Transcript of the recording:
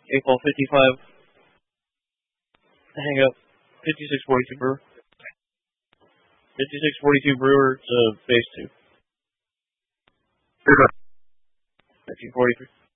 8 ball 55. Hang up. 5642 Brewer. 5642 Brewer to base 2. 1343.